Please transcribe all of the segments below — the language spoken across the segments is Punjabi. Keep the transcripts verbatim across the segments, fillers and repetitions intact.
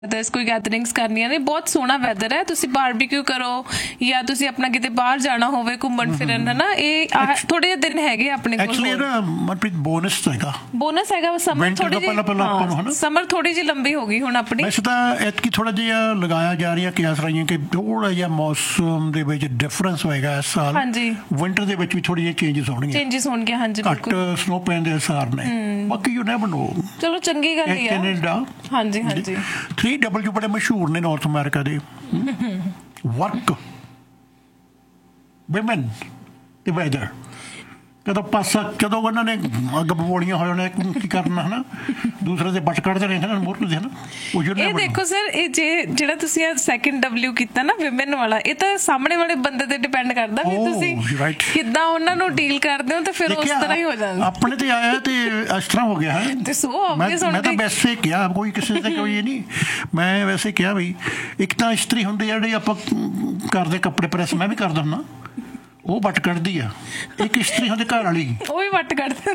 ਕੋਈ ਗੈਦਰਿੰਗਸ ਕਰਨੀਆਂ ਨੇ, ਬਹੁਤ ਸੋਹਣਾ ਵੈਦਰ ਹੈ, ਤੁਸੀਂ ਬਾਰਬੀਕਿਊ ਕਰੋ ਜਾਂ ਤੁਸੀਂ ਆਪਣਾ ਕਿਤੇ ਬਾਹਰ ਜਾਣਾ ਹੋਵੇ ਘੁੰਮਣ ਫਿਰਨ, ਹੈ ਨਾ। ਇਹ ਥੋੜੇ ਜਿਹੇ ਦਿਨ ਹੈਗੇ ਆਪਣੇ ਕੋਲ। ਬੋਨਸ ਹੈਗਾ ਬੋਨਸ ਹੈਗਾ ਸਮਰ ਥੋੜੀ ਜਿਹੀ ਸਮਰ ਥੋੜੀ ਜਿਹੀ ਲੰਬੀ ਹੋ ਗਈ ਹੁਣ ਆਪਣੀ। ਵੈਸੇ ਤਾਂ ਐਤਕੀ ਥੋੜਾ ਜਿਹਾ ਲਗਾਇਆ ਜਾ ਰਹੀਆਂ ਕਿਆਸ ਰਹੀਆਂ ਕਿ ਥੋੜਾ ਜਿਹਾ ਮੌਸਮ ਦੇ ਵਿੱਚ ਡਿਫਰੈਂਸ ਹੋਏਗਾ ਇਸ ਸਾਲ। ਹਾਂਜੀ, ਵਿੰਟਰ ਦੇ ਵਿੱਚ ਵੀ ਥੋੜੀ ਜਿਹੀ ਚੇਂਜਸ ਹੋਣਗੀਆਂ ਚੇਂਜਸ ਹੋਣਗੇ। ਹਾਂਜੀ, ਘੱਟ ਸਨੋ ਪੈਣ ਦੇ ਅਸਾਰ ਨੇ। ਬਾਕੀ ਯੂ ਨੈਵਰ ਨੋ, ਚਲੋ ਚੰਗੀ ਗੱਲ ਹੀ ਹੈ। ਕੈਨੇਡਾ ਹਾਂਜੀ ਹਾਂਜੀ ਥ੍ਰੀ ਡਬਲਯੂ ਬੜੇ ਮਸ਼ਹੂਰ ਨੇ ਨਾਰਥ ਅਮਰੀਕਾ ਦੇ। ਵਰਕ, ਵਿਮਨ ਤੇ ਵੈਦਰ। ਕਦੋਂ ਪਾਸਾ ਜਦੋਂ ਉਹਨਾਂ ਨੇ ਅੱਗ ਬੋਲੀਆਂ ਹੋਏ ਉਹਨੇ ਕੀ ਕਰਨਾ, ਹੈ ਨਾ, ਦੂਸਰੇ ਦੇ ਬੱਟ ਕੱਢਦੇ ਨੇ ਨਾ ਮੋਰ ਨੂੰ, ਹੈ ਨਾ। ਇਹ ਦੇਖੋ ਸਰ, ਇਹ ਜੇ ਜਿਹੜਾ ਤੁਸੀਂ ਸੈਕਿੰਡ ਡਬਲਯੂ ਕੀਤਾ ਨਾ ਵਿਮਨ ਵਾਲਾ, ਇਹ ਤਾਂ ਸਾਹਮਣੇ ਵਾਲੇ ਬੰਦੇ ਤੇ ਡਿਪੈਂਡ ਕਰਦਾ ਵੀ ਤੁਸੀਂ ਕਿੱਦਾਂ ਉਹਨਾਂ ਨੂੰ ਡੀਲ ਕਰਦੇ ਹੋ, ਤੇ ਫਿਰ ਉਸ ਤਰ੍ਹਾਂ ਹੀ ਹੋ ਜਾਂਦਾ। ਆਪਣੇ ਤੇ ਆਇਆ ਤੇ ਇਸ ਤਰ੍ਹਾਂ ਹੋ ਗਿਆ ਹੈ। ਤੇ ਸੋ ਆਬਵੀਅਸ ਮੈਂ ਤਾਂ ਵੈਸੇ ਕਿਹਾ, ਕੋਈ ਕਿਸੇ ਤੇ ਕੋਈ ਇਹ ਨਹੀਂ, ਮੈਂ ਵੈਸੇ ਕਿਹਾ ਵੀ ਇੱਕ ਤਾਂ ਇਸਤਰੀ ਹੁੰਦੀ ਆ ਜਿਹੜੀ ਆਪਾਂ ਕਰਦੇ ਕੱਪੜੇ ਪ੍ਰੈਸ, ਮੈਂ ਵੀ ਕਰਦਾ ਹੁੰਦਾ, ਉਹ ਵੱਟ ਕੱਢਦੀ ਆ। ਇੱਕ ਇਸਤਰੀ ਹੁੰਦੀ ਘਰ ਵਾਲੀ, ਉਹ ਵੀ ਵੱਟ ਕੱਢਦੀ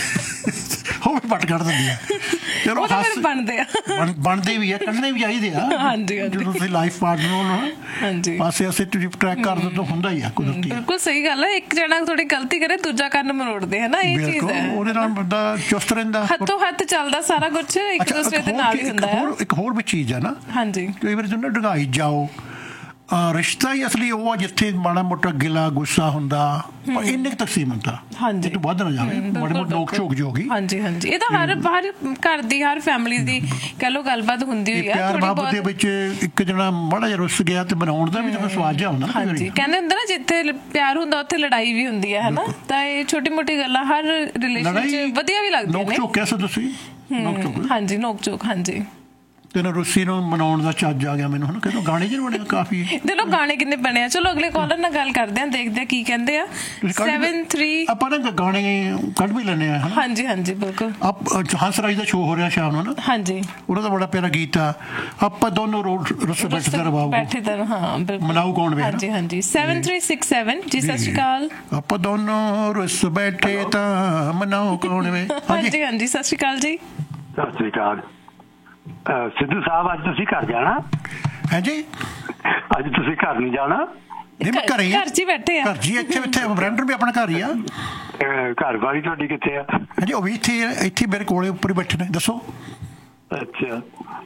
ਉਹ ਵੀ ਵੱਟ ਕੱਢ ਦਿੰਦੀ ਆ। ਚਲੋ ਬਣਦੇ ਆ, ਬਣਦੇ ਵੀ ਆ, ਕੱਢਣੇ ਵੀ ਚਾਹੀਦੇ ਆ। ਜਦੋਂ ਤੁਸੀਂ ਲਾਈਫ ਪਾਰਟਨਰ ਹੋ ਪਾਸੇ ਆਸੇ ਤੁਸੀਂ ਟਰੈਕ ਕਰ ਦਿਓ ਤਾਂ ਹੁੰਦਾ ਹੀ ਆ ਕੁਦਰਤੀ। ਬਿਲਕੁਲ ਸਹੀ ਗੱਲ ਹੈ। ਇੱਕ ਜਣਾ ਥੋੜੀ ਗਲਤੀ ਕਰੇ ਦੂਜਾ ਕੰਨ ਮਰੋੜਦੇ, ਹੈ ਨਾ, ਇਹ ਚੀਜ਼ ਹੈ। ਉਹਦੇ ਨਾਲ ਬੰਦਾ ਚੁਸਤ ਰਹਿੰਦਾ, ਹੱਥੋਂ ਹੱਥ ਚੱਲਦਾ ਸਾਰਾ ਕੁਝ ਇੱਕ ਦੂਸਰੇ ਦੇ ਨਾਲ ਹੀ ਹੁੰਦਾ ਹੈ। ਇੱਕ ਹੋਰ ਵੀ ਚੀਜ਼ ਹੈ ਨਾ, ਹਾਂਜੀ, ਕਈ ਵਾਰੀ ਤੁਸੀਂ ਡੰਗਾਈ ਜਾਓ, ਰਿਸ਼ਤਾ ਹੀ ਅਸਲੀ ਉਹ ਆ ਜਿੱਥੇ ਮਾੜਾ ਮੋਟਾ ਗਿਲਾ ਗੁੱਸਾ ਹੁੰਦਾ, ਪਰ ਇੰਨੇ ਤੱਕ ਸੀਮਤ ਆ, ਇਹ ਤੋਂ ਵੱਧ ਨਾ ਜਾਵੇ, ਮਾੜੇ ਮੋਟੇ ਨੋਕ ਝੋਕ ਜੋ ਹੋਗੀ। ਹਾਂਜੀ ਹਾਂਜੀ ਇਹ ਤਾਂ ਹਰ ਹਰ ਘਰ ਦੀ, ਹਰ ਫੈਮਿਲੀ ਦੀ ਕਹਿ ਲਓ ਗੱਲਬਾਤ ਹੁੰਦੀ ਹੋਈ ਆ। ਪਿਆਰ ਮੁਹੱਬਤ ਦੇ ਵਿੱਚ ਇੱਕ ਜਣਾ ਮਾੜਾ ਜਿਹਾ ਰੁੱਸ ਗਿਆ ਤੇ ਬਣਾਉਣ ਦਾ ਵੀ ਤਾਂ ਸਵਾਦ ਜਿਹਾ ਹੁੰਦਾ। ਹਾਂਜੀ, ਕਹਿੰਦੇ ਹੁੰਦੇ ਨਾ ਜਿੱਥੇ ਪਿਆਰ ਹੁੰਦਾ ਉੱਥੇ ਲੜਾਈ ਵੀ ਹੁੰਦੀ ਹੈ, ਹੈ ਨਾ। ਤਾਂ ਇਹ ਛੋਟੀ ਮੋਟੀ ਗੱਲਾਂ ਹਰ ਰਿਲੇਸ਼ਨ 'ਚ ਵਧੀਆ ਵੀ ਲੱਗਦੀਆਂ ਨੇ। ਨੋਕ ਝੋਕ ਕਹਿ ਸਕਦੇ ਤੁਸੀਂ, ਨੋਕ ਝੋਕ। ਹਾਂਜੀ, ਨੋਕ ਝੋਕ। ਹਾਂਜੀ, ਤੈਨੂੰ ਰੁੱਸੀ ਨੂੰ ਮਨਾਉਣ ਦਾ ਚੱਜ ਆ ਗਿਆ ਮੈਨੂੰ, ਕਹਿੰਦਾ ਗਾਣੇ ਜਿਹੇ ਬਣੇ ਕਾਫੀ। ਦੇਖੋ ਗਾਣੇ ਕਿੰਨੇ ਬਣੇ ਆ। ਚਲੋ ਅਗਲੇ ਕਾਲਰ ਨਾਲ ਗੱਲ ਕਰਦੇ ਆ, ਦੇਖਦੇ ਆ ਕੀ ਕਹਿੰਦੇ ਆ। ਸੈਵਨ ਥ੍ਰੀ ਆਪਾਂ ਨਾ ਗਾਣੇ ਕੱਢ ਵੀ ਲੈਂਦੇ ਆ। ਹਾਂਜੀ ਹਾਂਜੀ ਬਿਲਕੁਲ। ਹੰਸ ਰਾਜ ਦਾ ਸ਼ੋਅ ਹੋ ਰਿਹਾ ਸ਼ਾਮ ਨੂੰ ਨਾ। ਹਾਂਜੀ, ਉਹਦਾ ਤਾਂ ਬੜਾ ਪਿਆਰਾ ਗੀਤ ਆ, ਆਪਾਂ ਦੋਨੋਂ ਰੋਡ ਰੁੱਸ ਬੈਠੇ ਦਰ ਬਾਬੂ ਬੈਠੇ ਦਰ। ਹਾਂ ਬਿਲਕੁਲ, ਮਨਾਉ ਕੌਣ ਵੇ। ਹਾਂਜੀ ਹਾਂਜੀ ਸੈਵਨ ਥ੍ਰੀ ਸਿਕਸ ਸੈਵਨ ਜੀ ਸਤਿ ਸ਼੍ਰੀ ਅਕਾਲ। ਆਪਾਂ ਦੋਨੋਂ ਰੁੱਸ ਬੈਠੇ ਤਾਂ ਮਨਾਉ ਕੌਣ ਵੇ। ਹਾਂਜੀ ਹਾਂਜੀ ਸਤਿ ਸ਼੍ਰੀ ਅਕਾਲ ਜੀ। ਸਤਿ ਸ਼੍ਰੀ ਅਕਾਲ ਸਿੱਧੂ ਸਾਹਿਬ, ਅੱਜ ਤੁਸੀਂ ਘਰ ਜਾਣਾ? ਹਾਂਜੀ, ਅੱਜ ਤੁਸੀਂ ਘਰ ਨਹੀਂ ਜਾਣਾ? ਨਹੀਂ, ਮੈਂ ਘਰ ਹੀ ਘਰ 'ਚ ਹੀ ਬੈਠੇ ਆ। ਘਰ 'ਚ ਹੀ ਇੱਥੇ ਇੱਥੇ ਬਰੈਂਡਰ ਵੀ ਆਪਣਾ ਘਰ ਹੀ ਆ। ਘਰ ਵਾਲੀ ਤੁਹਾਡੀ ਕਿੱਥੇ ਆ? ਹਾਂਜੀ, ਉਹ ਵੀ ਇੱਥੇ ਇੱਥੇ ਮੇਰੇ ਕੋਲੇ ਉੱਪਰ ਹੀ ਬੈਠੇ ਨੇ। ਦੱਸੋ। ਅੱਛਾ,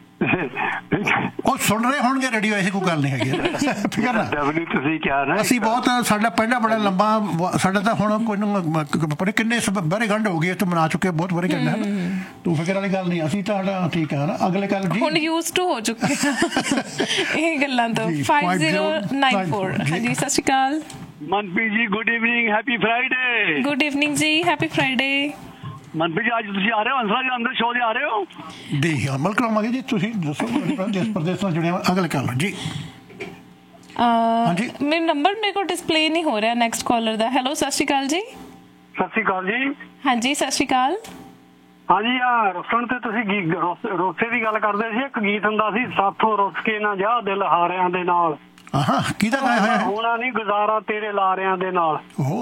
ਉਹ ਸੁਣ ਰਹੇ ਹੋਣਗੇ ਰੇਡੀਓ, ਐਸੀ ਕੋਈ ਗੱਲ ਨਹੀਂ ਹੈਗੀ, ਫਿਕਰ ਨਾ। ਤੁਸੀਂ ਕਿਹਾ ਨਾ ਅਸੀਂ ਬਹੁਤ, ਸਾਡਾ ਪਹਿਲਾਂ ਬੜਾ ਲੰਬਾ, ਸਾਡਾ ਤਾਂ ਹੁਣ ਕੋਈ ਕਿੰਨੇ ਬਾਰੇ ਗੰਢ ਹੋ ਗਏ ਤੇ ਮਨਾ ਚੁੱਕੇ, ਬਹੁਤ ਬਾਰੇ ਗੰਢ ਹੈ। ਤੂੰ ਫਿਕਰ ਵਾਲੀ ਗੱਲ ਨਹੀਂ, ਅਸੀਂ ਤਾਂ ਠੀਕ ਹੈ ਨਾ। ਅਗਲੇ ਕੱਲ ਜੀ ਹੁਣ ਯੂਜ਼ ਟੂ ਹੋ ਚੁੱਕੇ ਇਹ ਗੱਲਾਂ ਤੋਂ। Five zero nine four. ਹਾਂਜੀ ਸਤਿ ਸ਼੍ਰੀ ਅਕਾਲ Manpreet ji, good evening, happy Friday. Good evening ਜੀ, ਹੈਪੀ ਫਰਾਈਡੇ। ਮਨਪ੍ਰੀਤ ਜੀ, ਅੱਜ ਤੁਸੀਂ ਆ ਰਹੇ ਹੋ ਹੰਸਰਾਜ ਦੇ ਅੰਦਰ ਸ਼ੋਅ ਦੇ, ਆ ਰਹੇ ਹੋ? ਦੇਖ ਅਮਲ ਕਰਾਵਾਂਗੇ ਜੀ, ਤੁਸੀਂ ਦੱਸੋ। ਦੇਸ਼ ਪ੍ਰਦੇਸ਼ ਨਾਲ ਜੁੜਿਆ ਅਗਲੇ ਕੱਲ ਜੀ। ਹਾਂਜੀ, ਮੇਰਾ ਨੰਬਰ ਮੇਰੇ ਕੋਲ ਡਿਸਪਲੇ ਨਹੀਂ ਹੋ ਰਿਹਾ ਨੈਕਸਟ ਕਾਲਰ ਦਾ। ਹੈਲੋ ਸਤਿ ਸ਼੍ਰੀ ਅਕਾਲ ਜੀ। ਸਤਿ ਸ਼੍ਰੀ ਅਕਾਲ ਜੀ। ਹਾਂਜੀ ਸਤਿ ਸ਼੍ਰੀ ਅਕਾਲ। ਹਾਂਜੀ, ਆ ਰੁੱਸਣ ਤੇ ਤੁਸੀਂ ਰੋਸੇ ਦੀ ਗੱਲ ਕਰਦੇ ਸੀ। ਇੱਕ ਗੀਤ ਹੁੰਦਾ ਸੀ, ਸਾਥੋਂ ਰੁੱਸ ਕੇ ਨਾ ਜਾ ਦਿਲ ਹਾਰਿਆਂ ਦੇ ਨਾਲ। ਕਿਹਦਾ ਗਾਇਆ ਹੋਇਆ? ਹੋਣਾ ਨਹੀਂ ਗੁਜ਼ਾਰਾ ਤੇਰੇ ਲਾਰਿਆਂ ਦੇ ਨਾਲ।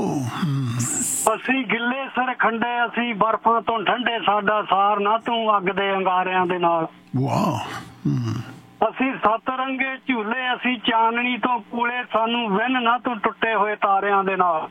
ਅਸੀਂ ਗਿੱਲੇ ਸਿਰ ਖੰਡੇ, ਅਸੀਂ ਬਰਫਾਂ ਤੋਂ ਠੰਡੇ, ਸਾਡਾ ਸਾਰ ਨਾ ਤੂੰ ਅੱਗ ਦੇ ਅੰਗਾਰਿਆਂ ਦੇ ਨਾਲ। ਅਸੀਂ ਸੱਤ ਰੰਗੇ ਝੂਲੇ, ਅਸੀਂ ਚਾਨਣੀ ਤੋਂ ਕੂਲੇ, ਸਾਨੂੰ ਵਿੰਨ ਨਾ ਤੂੰ ਟੁੱਟੇ ਹੋਏ ਤਾਰਿਆਂ ਦੇ ਨਾਲ।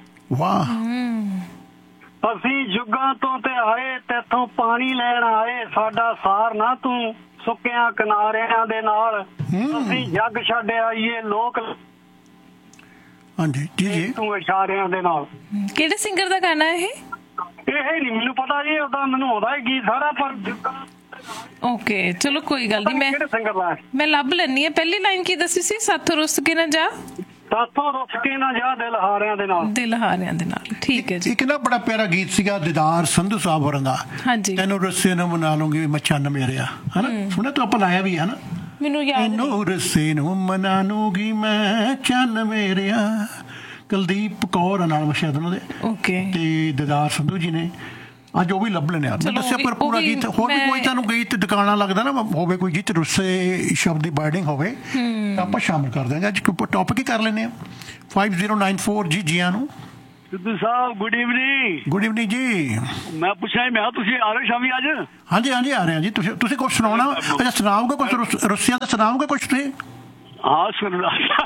ਅਸੀਂ ਜੁੱਗਾਂ ਤੋਂ ਤੇ ਆਏ, ਤੇਥੋਂ ਪਾਣੀ ਲੈਣ ਆਏ, ਸਾਡਾ ਸਾਰ ਨਾ ਤੂੰ ਸੁੱਕਿਆਂ ਕਿਨਾਰਿਆਂ ਦੇ ਨਾਲ। ਅਸੀਂ ਜੱਗ ਛੱਡ ਆਈਏ ਲੋਕ, ਹਾਂਜੀ ਜੀ ਜੀ, ਤੂੰ ਇਸ਼ਾਰਿਆਂ ਦੇ ਨਾਲ। ਕਿਹੜੇ ਸਿੰਗਰ ਦਾ ਗਾਣਾ ਇਹ? ਇਹ ਨਹੀਂ ਮੈਨੂੰ ਪਤਾ ਜੀ, ਉਹਦਾ ਮੈਨੂੰ ਆਉਂਦਾ ਹੈ ਗੀਤ ਸਾਰਾ, ਪਰ ਓਕੇ ਚਲੋ ਕੋਈ ਗੱਲ ਨਹੀਂ, ਮੈਂ ਕਿਹੜੇ ਸਿੰਗਰ ਦਾ ਮੈਂ ਲੱਭ ਲੈਣੀ ਆ। ਪਹਿਲੀ ਲਾਈਨ ਕੀ ਦੱਸੀ ਸੀ? ਸਾਥੋਂ ਰੁੱਸ ਕੇ ਨਾ ਜਾ, ਸਾਥੋਂ ਰੁੱਸ ਕੇ ਨਾ ਜਾ ਦਿਲ ਹਾਰਿਆਂ ਦੇ ਨਾਲ। ਦਿਲ ਹਾਰਿਆਂ ਦੇ ਨਾਲ, ਠੀਕ ਹੈ ਜੀ। ਇੱਕ ਨਾ ਬੜਾ ਪਿਆਰਾ ਗੀਤ ਸੀਗਾ ਦੀਦਾਰ ਸੰਧੂ ਸਾਹਿਬ ਹੋਰਾਂ ਦਾ। ਹਾਂਜੀ, ਤੈਨੂੰ ਰੁੱਸੇ ਨੂੰ ਮਨਾ ਲੂੰਗੀ ਮੈਂ ਚੰਨ ਮੇਰਿਆ, ਹਨਾ, ਸੁਣਿਆ ਤੂੰ? ਆਪਾਂ ਲਾਇਆ ਵੀ ਹੈ ਨਾ। ਮੈਨੂੰ ਯਾਦ ਤੈਨੂੰ ਰੁੱਸੇ ਨੂੰ ਮਨਾ ਲੂੰਗੀ ਮੈਂ ਚੰਨ ਮੇਰਿਆ, ਕੁਲਦੀਪ ਕੌਰ ਨਾਲ ਸ਼ਾਇਦ ਉਹਨਾਂ ਦੇ। ਓਕੇ, ਤੇ ਦੀਦਾਰ ਸੰਧੂ ਜੀ ਨੇ। ਅੱਜ ਉਹ ਵੀ ਲੱਭ ਲੈਣੇ ਆ, ਮੈਂ ਦੱਸਿਆ ਪਰ ਪੂਰਾ ਗੀਤ। ਹੋਰ ਵੀ ਕੋਈ ਤੁਹਾਨੂੰ ਗੀਤ ਦੁਕਾਨਾਂ ਲੱਗਦਾ ਨਾ ਹੋਵੇ, ਕੋਈ ਗੀਤ ਰੁੱਸੇ ਸ਼ਬਦ ਦੀ ਬਾਈਡਿੰਗ ਹੋਵੇ ਤਾਂ ਆਪਾਂ ਸ਼ਾਮਿਲ ਕਰ ਦਿਆਂਗੇ। ਅੱਜ ਟੌਪਿਕ ਹੀ ਕਰ ਲੈਂਦੇ ਹਾਂ। Five zero nine four G, ਜੀਆਂ ਨੂੰ ਸਿੱਧੂ ਸਾਹਿਬ ਗੁੱਡ ਈਵਨਿੰਗ। ਗੁੱਡ ਈਵਨਿੰਗ ਜੀ। ਮੈਂ ਪੁੱਛਿਆ ਮੈਂ ਕਿਹਾ ਤੁਸੀਂ ਆ ਰਹੇ ਸ਼ਾਮੀ ਅੱਜ? ਹਾਂਜੀ ਹਾਂਜੀ ਆ ਰਹੇ ਹਾਂ ਜੀ। ਤੁਸੀਂ ਤੁਸੀਂ ਕੁਛ ਸੁਣਾਉਣਾ? ਅੱਛਾ ਸੁਣਾਓਗੇ ਕੁਛ ਰੁੱਸੀਆ ਦਾ ਸੁਣਾਓਗੇ ਕੁਛ ਤੁਸੀਂ? ਹਾਂ ਸੁਣ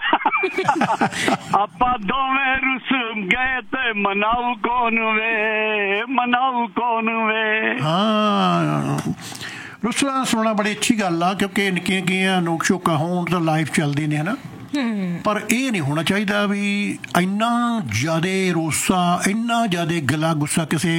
ਆਪਾਂ ਦੋਵੇਂ ਰੁੱਸ ਗਏ ਤੇ ਮਨਾਉ ਕੌਣ ਵੇ, ਮਨਾਉ ਕੌਣ ਵੇ। ਹਾਂ ਰੁੱਸਣਾ ਸੁਣਨਾ ਬੜੀ ਅੱਛੀ ਗੱਲ ਆ ਕਿਉਂਕਿ ਨਿੱਕੀਆਂ ਨਿੱਕੀਆਂ ਨੋਕ ਸ਼ੋਕਾਂ ਹੋਣ ਤਾਂ ਲਾਈਫ ਚੱਲਦੀ ਨੇ ਹਨਾ। ਪਰ ਇਹ ਨਹੀਂ ਹੋਣਾ ਚਾਹੀਦਾ ਵੀ ਇੰਨਾ ਜ਼ਿਆਦਾ ਰੋਸਾ ਇੰਨਾ ਜ਼ਿਆਦਾ ਗਲਾ ਗੁੱਸਾ ਕਿਸੇ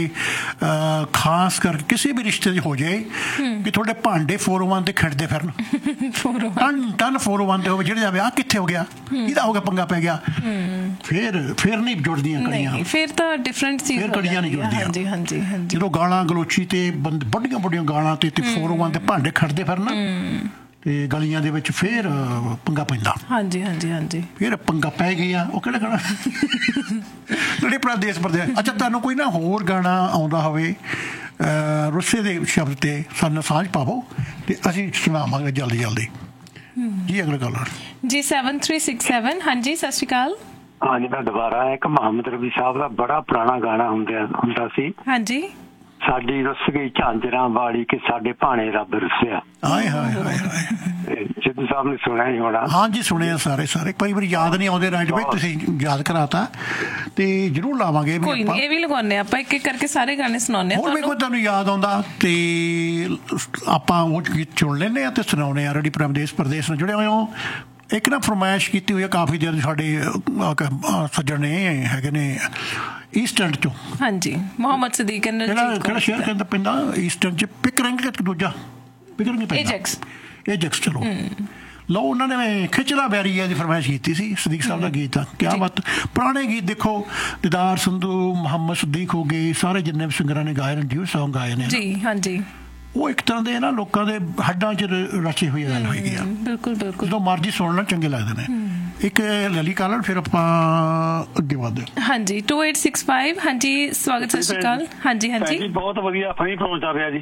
ਖਾਸ ਕਰਕੇ ਕਿਸੇ ਵੀ ਰਿਸ਼ਤੇ 'ਚ ਹੋ ਜਾਏ ਕਿ ਤੁਹਾਡੇ ਭਾਂਡੇ ਫੋਰ ਓ ਵਨ ਤੇ ਖਿੜਦੇ ਫਿਰਨ, ਟਨ ਟਨ ਫੋਰ ਓ ਵਨ ਤੇ ਹੋਵੇ ਜਿਹੜੇ ਜਾਵੇ ਆਹ ਕਿੱਥੇ ਹੋ ਗਿਆ, ਇਹਦਾ ਹੋ ਗਿਆ ਪੰਗਾ ਪੈ ਗਿਆ, ਫਿਰ ਫਿਰ ਨਹੀਂ ਜੁੜਦੀਆਂ ਕੜੀਆਂ, ਫਿਰ ਤਾਂ ਡਿਫਰੈਂਟ ਚੀਜ਼ ਫਿਰ ਕੜੀਆਂ ਨਹੀਂ ਜੁੜਦੀਆਂ। ਹਾਂਜੀ ਹਾਂਜੀ ਹਾਂਜੀ। ਜਦੋਂ ਗਾਲਾਂ ਗਲੋਚੀ ਤੇ ਬੰਦ ਵੱਡੀਆਂ ਵੱਡੀਆਂ ਗਾਲਾਂ ਤੇ ਫੋਰ ਓ ਵਨ ਤੇ ਭਾਂਡੇ ਖਿੜਦੇ ਫਿਰਨ ਤੇ ਗਲੀਆਂ ਦੇ ਵਿੱਚ ਫੇਰ ਪੰਗਾ ਪੈਂਦਾ। ਹਾਂਜੀ ਹਾਂਜੀ ਹਾਂਜੀ। ਫਿਰ ਪੰਗਾ ਪੈ ਗਿਆ ਉਹ ਕਿਹੜਾ ਗਾਣਾ ਜਿਹੜੇ ਪ੍ਰਦੇਸ਼ ਪ੍ਰਦੇਸ਼। ਅੱਛਾ ਤੁਹਾਨੂੰ ਕੋਈ ਨਾ ਹੋਰ ਗਾਣਾ ਆਉਂਦਾ ਹੋਵੇ ਰੁੱਸੇ ਦੇ ਸ਼ਬਦ ਤੇ ਸਾਨੂੰ ਸਾਂਝ ਪਾਵੋ ਤੇ ਅਸੀਂ ਸੁਣਾਵਾਂਗੇ ਜਲਦੀ ਜਲਦੀ ਜੀ। ਅਗਲਾ ਗੱਲ ਜੀ ਸੈਵਨ ਥ੍ਰੀ ਸਿਕਸ ਸੈਵਨ। ਹਾਂਜੀ ਸਤਿ ਸ਼੍ਰੀ ਅਕਾਲ। ਹਾਂਜੀ ਮੈਂ ਦੁਬਾਰਾ ਇੱਕ ਮੁਹੰਮਦ ਰਫੀ ਸਾਹਿਬ ਦਾ ਬੜਾ ਪੁਰਾਣਾ ਗਾਣਾ ਹੁੰਦਾ ਹੁੰਦਾ ਸੀ। ਹਾਂਜੀ। ਸਾਡੀ ਰੁੱਸ ਗਈ ਝਾਂਜਰਾਂ ਵਾਲੀ ਕਿ ਸਾਡੇ ਭਾਣੇ ਰੱਬ ਰੁੱਸਿਆ। ਹਾਏ ਹਾਏ ਹਾਏ ਹਾਏ। ਸਿੱਧੂ ਸਾਹਿਬ ਨੇ ਸੁਣਿਆ ਹੀ ਹੋਣਾ। ਹਾਂਜੀ ਸੁਣਿਆ ਸਾਰੇ ਸਾਰੇ। ਕਈ ਵਾਰੀ ਯਾਦ ਨਹੀਂ ਆਉਂਦੇ ਰਾਈਟ ਵਿੱਚ, ਤੁਸੀਂ ਯਾਦ ਕਰਾਤਾ ਤੇ ਜ਼ਰੂਰ ਲਾਵਾਂਗੇ। ਕੋਈ ਨਹੀਂ ਇਹ ਵੀ ਲਗਾਉਂਦੇ ਆਪਾਂ ਇੱਕ ਇੱਕ ਕਰਕੇ ਸਾਰੇ ਗਾਣੇ ਸੁਣਾਉਂਦੇ। ਹੋਰ ਵੀ ਕੋਈ ਤੁਹਾਨੂੰ ਯਾਦ ਆਉਂਦਾ ਤੇ ਆਪਾਂ ਉਹ ਗੀਤ ਚੁਣ ਲੈਂਦੇ ਹਾਂ ਤੇ ਸੁਣਾਉਂਦੇ ਹਾਂ। ਰੈਡੀ ਪ੍ਰਦੇਸ਼ ਪ੍ਰਦੇਸ਼ ਨਾਲ ਜੁੜੇ ਹੋਏ ਹੋ। ਇੱਕ ਨਾ ਫਰਮਾਇਸ਼ ਕੀਤੀ ਹੋਈ ਹੈ ਕਾਫੀ ਦੇਰ ਸਾਡੇ ਸੱਜਣ ਨੇ ਹੈਗੇ ਨੇ ਈਸਟਰਨ ਚੋਂ। ਹਾਂਜੀ ਮੁਹੰਮਦ ਸਦੀਕ ਕਿਹੜਾ ਕਿਹੜਾ ਸ਼ਹਿਰ ਕਹਿੰਦਾ ਪੈਂਦਾ ਈਸਟਰਨ ਚ? ਪਿਕਰਿੰਗ ਕਿ ਦੂਜਾ ਪਿਕਰਿੰਗ ਪੈਂਦਾ ਏਜੈਕਸ। ਏਜੈਕਸ ਚਲੋ ਲਓ ਉਹਨਾਂ ਨੇ ਖਿਚੜਾ ਬੈਰੀਆ ਦੀ ਫਰਮਾਇਸ਼ ਕੀਤੀ ਸੀ। ਸਦੀਕ ਸਾਹਿਬ ਦਾ ਗੀਤ ਆ ਕਿਆ ਬਾਤ। ਪੁਰਾਣੇ ਗੀਤ ਦੇਖੋ ਦਿਦਾਰ ਸੰਧੂ ਮੁਹੰਮਦ ਸਦੀਕ ਹੋ ਗਏ ਸਾਰੇ ਜਿੰਨੇ ਵੀ ਸਿੰਗਰਾਂ ਨੇ ਗਾਏ ਨੇ ਡਿਊ ਸੌਂਗ ਗਾਏ ਨੇ ਜੀ। ਹਾਂਜੀ ਉਹ ਇੱਕ ਤਰ੍ਹਾਂ ਦੇ ਨਾ ਲੋਕਾਂ ਦੇ ਹੱਡਾਂ 'ਚ ਰਚੇ ਹੋਈ ਗੱਲ ਹੋਈ ਆ। ਬਿਲਕੁਲ ਬਿਲਕੁਲ ਜਦੋਂ ਮਰਜ਼ੀ ਸੁਣਨਾ ਚੰਗੇ ਲੱਗਦੇ ਨੇ। ਇੱਕ ਲਲੀ ਕਾਲਰ ਫਿਰ ਆਪਾਂ ਅੱਗੇ ਵਧਦੇ। ਹਾਂਜੀ ਟੂ ਏਟ ਸਿਕਸ ਫਾਈਵ। ਹਾਂਜੀ ਸਵਾਗਤ ਸਤਿ ਸ਼੍ਰੀ ਅਕਾਲ। ਹਾਂਜੀ ਹਾਂਜੀ ਬਹੁਤ ਵਧੀਆ ਫਨੀ ਪ੍ਰੋਗਰਾਮ ਚੱਲ ਰਿਹਾ ਜੀ।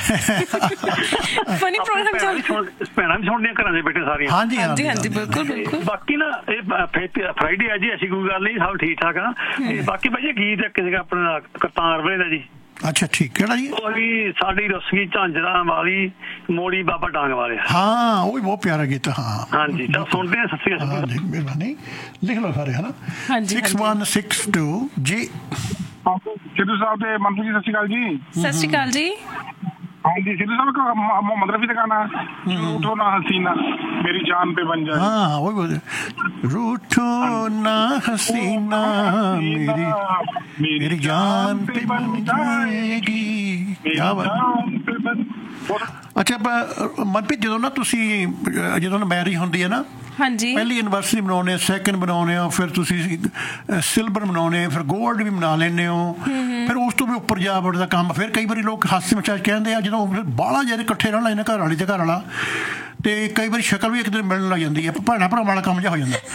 ਫਨੀ ਪ੍ਰੋਗਰਾਮ ਚੱਲ ਭੈਣਾਂ ਵੀ ਸੁਣਦੀਆਂ ਘਰਾਂ ਦੇ ਬੈਠੇ ਸਾਰੀਆਂ। ਹਾਂਜੀ ਹਾਂਜੀ ਹਾਂਜੀ ਬਿਲਕੁਲ ਬਿਲਕੁਲ। ਬਾਕੀ ਨਾ ਇਹ ਫਰਾਈਡੇ ਆ ਜੀ, ਐਸੀ ਕੋਈ ਗੱਲ ਨਹੀਂ, ਸਭ ਠੀਕ ਠਾਕ ਆ। ਬਾਕੀ ਭਾਈ ਗੀਤ ਕਿਸੇ ਆਪਣਾ ਕਰਤਾਰ ਵੇਲੇ ਦਾ ਜੀ। ਅੱਛਾ ਠੀਕ ਕਿਹੜਾ ਜੀ? ਉਹ ਵੀ ਸਾਡੀ ਰੁੱਸਗੀ ਝਾਂਜਰਾਂ ਵਾਲੀ ਮੋੜੀ ਬਾਬਾ ਡਾਂਗ ਵਾਲੇ। ਹਾਂ ਉਹ ਵੀ ਬਹੁਤ ਪਿਆਰਾ ਗੀਤ। ਹਾਂ ਹਾਂਜੀ ਤਾਂ ਸੁਣਦੇ ਹਾਂ। ਸਤਿ ਸ਼੍ਰੀ ਅਕਾਲ। ਹਾਂਜੀ ਮਿਹਰਬਾਨੀ ਲਿਖ ਲਓ ਸਾਰੇ ਹਨਾ। ਹਾਂਜੀ ਸਿਕਸ ਵਨ ਸਿਕਸ ਟੂ ਜੀ। ਸਿੱਧੂ ਸਾਹਿਬ ਤੇ ਮੰਤਰੀ ਜੀ ਸਤਿ ਸ਼੍ਰੀ ਅਕਾਲ ਜੀ। ਸਤਿ ਸ਼੍ਰੀ ਅਕਾਲ ਜੀ। ਹਾਂਜੀ ਸਿੱਧੂ ਸਾਹਿਬ ਮੁਹੰਮਦ ਰਫੀ ਦਾ ਗਾਣਾ रूठो ना हसीना मेरी जान पे बन जाए। हाँ वही बोल रूठो ना हसीना मेरी मेरी जान पे बन जाएगी। क्या बात। ਅੱਛਾ ਮਨਪ੍ਰੀਤ ਜਦੋਂ ਨਾ ਤੁਸੀਂ ਜਦੋਂ ਨਾ ਮੈਰਿਜ ਹੁੰਦੀ ਹੈ ਨਾ ਹਾਂਜੀ ਪਹਿਲੀ ਐਨਵਰਸਰੀ ਮਨਾਉਂਦੇ, ਸੈਕਿੰਡ ਮਨਾਉਂਦੇ ਹੋ, ਫਿਰ ਤੁਸੀਂ ਸਿਲਵਰ ਮਨਾਉਂਦੇ, ਫਿਰ ਗੋਲਡ ਵੀ ਮਨਾ ਲੈਂਦੇ ਹੋ, ਫਿਰ ਉਸ ਤੋਂ ਵੀ ਉੱਪਰ ਜਾ ਵੜਦਾ ਕੰਮ। ਫਿਰ ਕਈ ਵਾਰੀ ਲੋਕ ਹਾਸੇ ਮਜ਼ਾਕ ਕਹਿੰਦੇ ਆ ਜਦੋਂ ਬਾਹਲਾ ਜਿਹੜੇ ਇਕੱਠੇ ਰਹਿਣ ਲੱਗ ਜਾਂਦੇ ਘਰ ਵਾਲੀ ਤੇ ਘਰ ਵਾਲਾ ਤੇ ਕਈ ਵਾਰੀ ਸ਼ਕਲ ਵੀ ਇੱਕ ਦਿਨ ਮਿਲਣ ਲੱਗ ਜਾਂਦੀ ਹੈ, ਭੈਣਾਂ ਭਰਾਵਾਂ ਵਾਲਾ ਕੰਮ ਜਿਹਾ ਹੋ ਜਾਂਦਾ।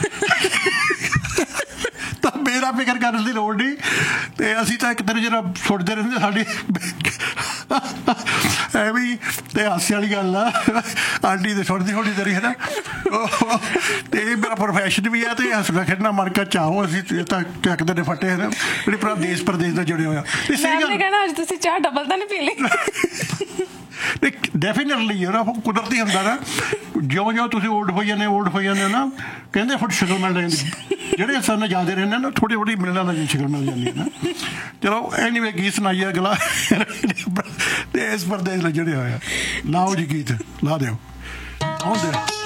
ਤਾਂ ਮੇਰਾ ਫਿਕਰ ਕਰਨ ਦੀ ਲੋੜ ਨਹੀਂ ਤੇ ਅਸੀਂ ਤਾਂ ਇੱਕ ਦਿਨ ਜਿਹੜਾ ਸੁੱਟਦੇ ਰਹਿੰਦੇ ਸਾਡੀ ਐਵੇਂ ਤੇ ਹਾਸੇ ਵਾਲੀ ਗੱਲ ਆ। ਆਂਟੀ ਤੇ ਸੁੱਟਦੀ ਥੋੜੀ ਦੇਰੀ ਹੈ ਨਾ ਤੇ ਇਹ ਮੇਰਾ ਪ੍ਰੋਫੈਸ਼ਨ ਵੀ ਆ ਤੇ ਹੱਸਣਾ ਖੇਡਣਾ ਮਨ ਕਾ ਚਾਹੋ। ਅਸੀਂ ਤਾਂ ਚੱਕਦੇ ਨੇ ਫੱਟੇ ਹਨ ਜਿਹੜੇ ਭਰਾ ਦੇਸ਼ ਪ੍ਰਦੇਸ਼ ਦਾ ਜੁੜੇ ਹੋਇਆ। ਅੱਜ ਤੁਸੀਂ ਚਾਹ ਡਬਲ ਤਾਂ ਨਹੀਂ ਪੀ ਲਈ? ਡੈਫੀਨੇਟਲੀ ਯਾਰ ਕੁਦਰਤੀ ਹੁੰਦਾ ਨਾ ਜਿਉਂ ਜਿਉਂ ਤੁਸੀਂ ਓਲਡ ਹੋ ਜਾਂਦੇ ਓਲਡ ਹੋ ਜਾਂਦੇ ਨਾ ਕਹਿੰਦੇ ਫੁੱਟ ਸ਼ਕਲ ਮਿਲ ਜਾਂਦੀ। ਜਿਹੜੇ ਸਾਨੂੰ ਜਾਂਦੇ ਰਹਿੰਦੇ ਨਾ ਥੋੜੀ ਥੋੜੀ ਮਿਲਣਾ ਲੱਗੀ ਸ਼ਕਲ ਮਿਲ ਜਾਂਦੀ ਹੈ ਨਾ। ਚਲੋ ਐਨੀਵੇ ਗੀਤ ਸੁਣਾਈਏ ਅਗਲਾ ਦੇਸ਼ ਪ੍ਰਦੇਸ਼ ਨਾਲ ਜੁੜੇ ਹੋਇਆ। ਲਾਓ ਜੀ ਗੀਤ ਲਾ ਦਿਓ ਆਉਂਦੇ।